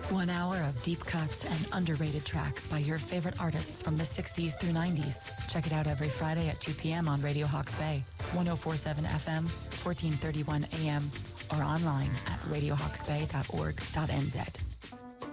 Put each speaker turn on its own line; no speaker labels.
1 hour of deep cuts and underrated tracks by your favorite artists from the 60s through 90s. Check it out every Friday at 2 p.m. on Radio Hawks Bay, 1047 FM, 1431 AM, or online at radiohawksbay.org.nz.